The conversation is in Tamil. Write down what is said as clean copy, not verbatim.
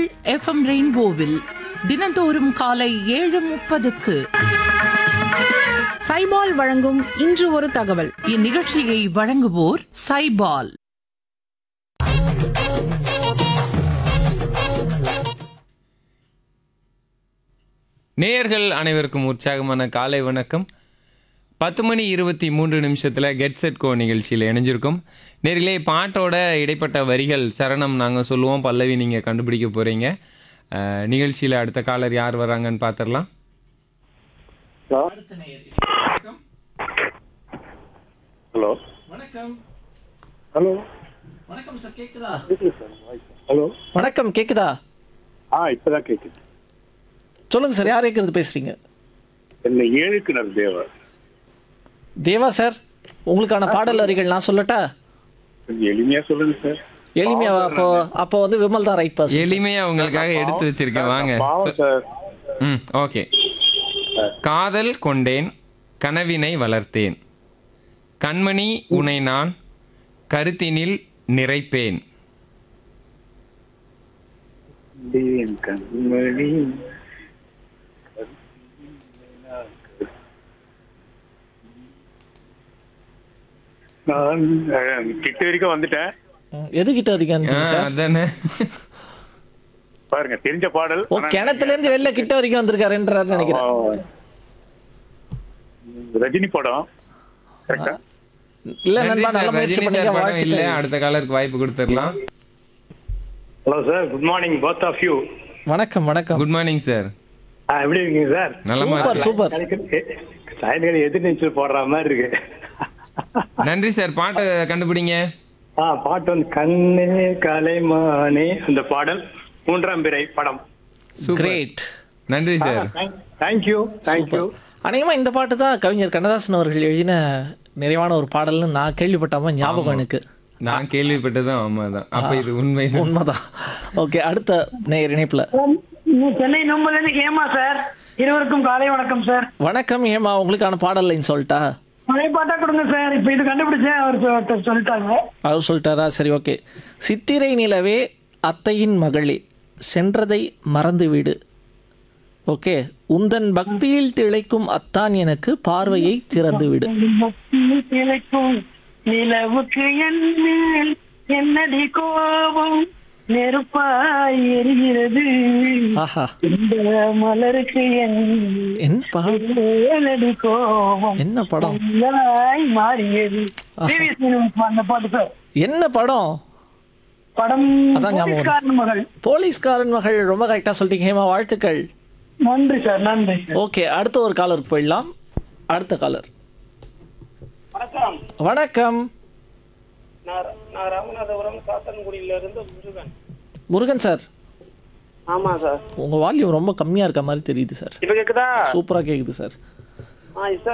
எஃப்எம் ரெயின்போவில் தினந்தோறும் காலை 7:30க்கு சைபால் வழங்கும் இன்று ஒரு தகவல். இந்நிகழ்ச்சியை வழங்குவோர் சைபால். நேயர்கள் அனைவருக்கும் உற்சாகமான காலை வணக்கம். 10:23 கெட் செட் கோ நிகழ்ச்சியில் இணைஞ்சிருக்கும். நேரிலே பாட்டோட இடைப்பட்ட வரிகள் சரணம் நாங்கள் சொல்லுவோம், பல்லவி நீங்கள் கண்டுபிடிக்க போகிறீங்க. நிகழ்ச்சியில் அடுத்த காலர் யார் வராங்கன்னு பார்த்துடலாம். ஹலோ வணக்கம். ஹலோ வணக்கம் சார், கேக்குதா? ஹலோ வணக்கம், கேக்குதா? இப்பதான் கேக்குது. சொல்லுங்க சார், யார் இருக்கிறது பேசுறீங்க? என்ன ஏழுக்கிணர் தேவா. தேவா சார், உங்களுக்கான பாடல் வரிகள் நான் சொல்லட்டா? கொஞ்சம் எளிமையா சொல்லுங்க சார். எளிமையா? அப்போ வந்து விமல் தான் ரைட் பர்சன். எளிமையாக உங்களுக்காக எடுத்து வச்சிருக்கேன், வாங்க. பாவம் சார். ஓகே. காதல் கொண்டேன், கனவினை வளர்த்தேன், கண்மணி உனை நான் கருத்தினில் நிறைப்பேன். என் கண்மணி நான் கிட்ட வரைக்கும் வந்துட்டேன். எது கிட்ட வரைக்கும் சார்? அதானே பாருங்க, தெரிஞ்ச பாடல். ஓ, கிணத்துல இருந்து வெளில கிட்ட வரைக்கும் வந்திருக்காருன்றாரு நினைக்கிறேன். ரஜினி படம் கரெக்டா? இல்ல நண்பா, நல்ல முயற்சி பண்ணீங்க, இல்ல. வாழ்த்துக்கள். அடுத்த காலருக்கு வாய்ப்பு கொடுத்துடலாம். Hello sir, good morning both of you. வணக்கம் வணக்கம். Good morning sir. எப்படி இருக்கீங்க சார்? நல்லமா சூப்பர் இருக்கு. சூப்பர். சாயந்தரம் எதிர்நீச்சல் போடுற மாதிரி இருக்கு. நன்றி சார். பாட்டை கண்டுபிடிங்க. பாட்டு வந்து கண்ணே கலைமானே, அந்த பாடல் மூன்றாம் பிறை படம். கிரேட். நன்றி சார். Thank you thank you. அநேகமா இந்த பாட்டு தான் கவிஞர் கண்ணதாசன் அவர்கள் எழுதின நிறைவான ஒரு பாடல்னு நான் கேள்விப்பட்டாம ஞாபகம் எனக்கு. நான் கேள்விப்பட்டதும் ஆமாதான். அப்ப இது உண்மை உண்மைதான். ஓகே, அடுத்த நேயர் இணைப்புல. சென்னை நும்பலேருந்து ஹேமா சார். இருவருக்கும் காலை வணக்கம் சார். வணக்கம் ஹேமா, உங்களுக்கான பாடல் லைன் சொல்லிட்டா? பழைய பாட்டா கொடுங்க சார். இப்ப இது கண்டுபிடிச்சேன், அவர் சொல்லிட்டாங்க. அவர் சொல்லிட்டாரா? சரி, ஓகே. சித்திரை நிலவே அத்தையின் மகளே, சென்றதை மறந்துவிடு. ஓகே. உந்தன் பக்தியில் திளைக்கும் அத்தான் எனக்கு பார்வையை திறந்து விடு. திளைக்கும் நிலவுக்கு என் மேல் என்னடி கோபம் நெருப்பாய் எரிகிறது. ஆஹா, இந்த மலருக்கு என்ன என்னடி கோபம் என்ன படம்? மாறியது. அந்த பாட்டு சார். என்ன படம்? படம் அதான் ஞாபகம். போலீஸ்காரன் மகள். போலீஸ்காரன் மகள். ரொம்ப கரெக்டா சொல்லிட்டீங்க ஹேமா, வாழ்த்துக்கள். நன்றி சார், நன்றி சார். ஓகே, அடுத்த ஒரு காலருக்கு போயிடலாம். அடுத்த காலர். வணக்கம். வணக்கம். நான் ராமநாதபுரம் சாத்தன்குடியில இருந்து முருகன். முருகன் சார். ஆமா சார். உங்க வால்யூம் ரொம்ப கம்மியா இருக்க மாதிரி தெரியுது சார். இப்ப கேக்குதா? சூப்பரா கேக்குது சார். சார்